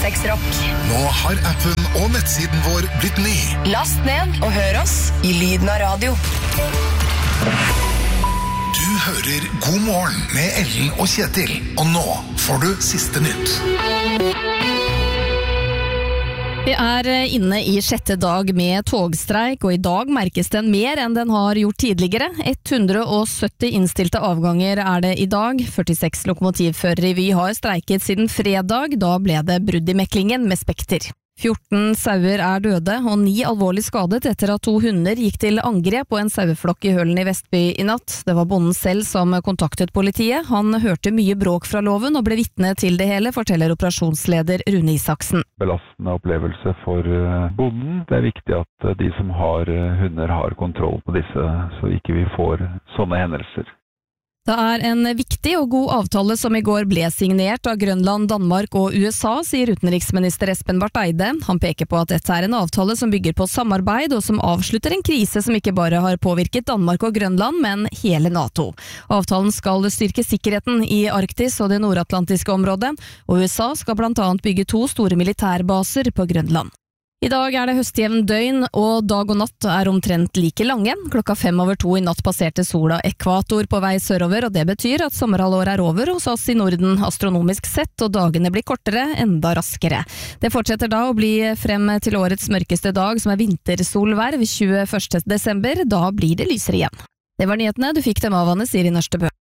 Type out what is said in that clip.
96 Rock. Nå har appen og nettsiden vår blitt ny. Last ned og hør oss i lyden av radio. Du hører God morgen med Ellen og Kjetil. Og nå får du siste nytt. Vi inne i 6. dag med togstreik, og i dag merkes den mer enn den har gjort tidligere. 170 innstilte avganger det i dag. 46 lokomotivførere i Vy har streiket siden fredag. Da ble det brudd i meklingen med Spekter. 14 sauer døde, og 9 alvorlig skadet etter at 2 hunder gikk til angrep på en saueflokk i Hølen i Vestby i natt. Det var bonden selv som kontaktet politiet. Han hørte mye bråk fra låven og ble vitne til det hele, forteller operasjonsleder Rune Isaksen. Belastende opplevelse for bonden. Det viktig at de som har hunder har kontroll på disse, så ikke vi får sånne hendelser. Det en viktig og god avtale som i går ble signert av Grønland, Danmark og USA, sier utenriksminister Espen Barth Eide. Han peker på at dette en avtale som bygger på samarbeid og som avslutter en krise som ikke bare har påvirket Danmark og Grønland, men hele NATO. Avtalen skal styrke sikkerheten i Arktis og det nordatlantiske området, og USA skal blant annet bygge 2 store militærbaser på Grønland. I dag det høstjevn døgn, og dag og natt omtrent like lange. 1:05 i natt passerte sola ekvator på vei sørover, og det betyr at sommerhalvåret over hos oss i Norden astronomisk sett, og dagene blir kortere, enda raskere. Det fortsetter da å bli frem til årets mørkeste dag, som vintersolverv 21. desember. Da blir det lysere igjen. Det var nyhetene, du fikk dem av Anne Siri Nørstebø.